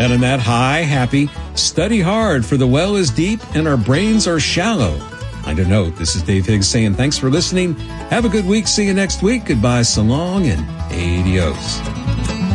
And on that high, happy, study hard, for the well is deep and our brains are shallow. On a note, this is Dave Higgs saying thanks for listening. Have a good week. See you next week. Goodbye, so long, and adios.